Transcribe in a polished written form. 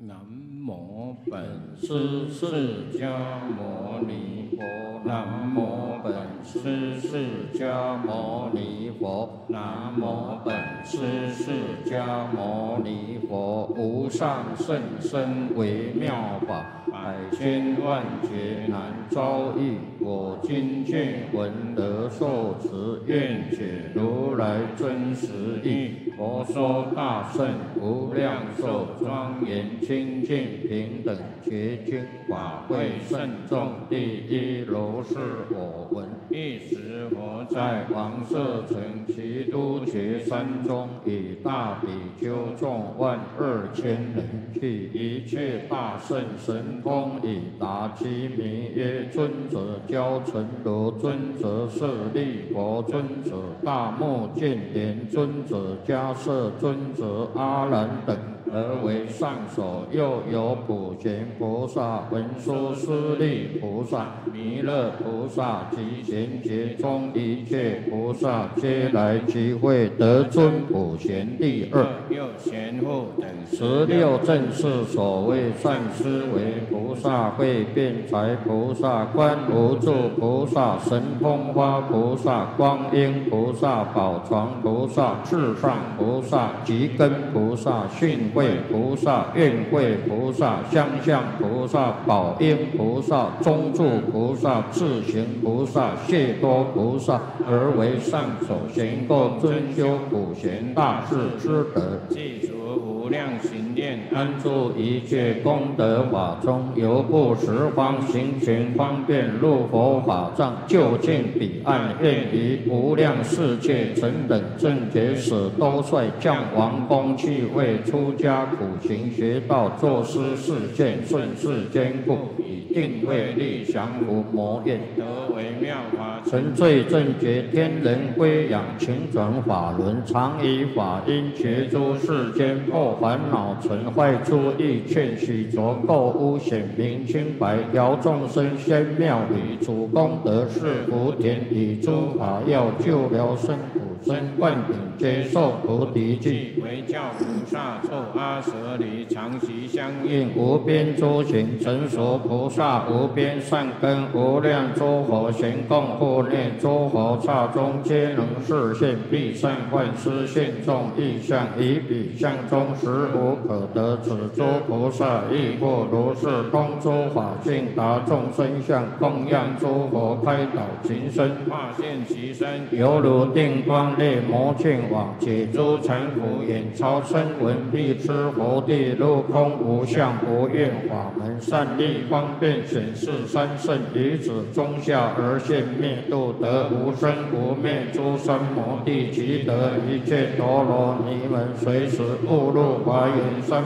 南无本师释迦牟尼佛。南无本师释迦牟尼佛。南无本师释迦牟尼佛。无上甚深微妙法，百千万劫难遭遇。我今见闻得受持，愿解如来真实义。佛说大圣无量寿庄严清净平等觉经法会慎重第一如是我闻。一时佛在王舍城齐都觉山中，以大比丘众12000人，去一切大圣神通以达其名曰尊者交陈如尊者舍利佛尊者大目犍连尊者迦摄尊者阿难等，而为上首。又有普贤菩萨、文殊师利菩萨、弥勒菩萨及贤劫中一切菩萨，皆来集会，得尊普贤第二。又贤护等16正是所谓善思维菩萨、慧辩才菩萨、观无住菩萨、神通花菩萨、光阴菩萨、宝床菩萨、至上菩萨、极根菩萨、训慧菩萨、愿慧菩萨、相向菩萨、宝应菩萨、中住菩萨、智行菩萨、谢多菩萨，而为上首，贤够尊修普贤大士之德，记除无量行念，安住一切功德法中，由不十方行权方便，入佛法藏，就近彼岸，愿于无量世界成等正觉使，都率降王公去为出家苦行学道，作师示见，顺世坚固，以定慧力降伏魔怨，得为妙法，成罪正觉，天人归仰，勤转法轮，常以法音觉诸世间破烦恼，存坏诸意，劝许浊垢污，显明清白，调众生仙妙理，主功德是福田，以诸法要救疗生苦生，灌顶接受菩提记，为教菩萨作阿舍离，常习相应，无边诸行成熟菩萨，无边善根，无量诸佛咸供护念，诸佛刹中皆能示现，必善幻施现众意象，以彼相中实无可得。此诸菩萨亦复如是，通诸法性，达众生相，供养诸佛，开导情身，化现其身，犹如定光烈魔犍网，解诸缠缚，眼超声闻，必知佛地入空无相无愿法门，善利方便显示三圣于此中下而现，灭度得无生无灭诸三摩地，即得一切陀罗尼门，随时误入华严三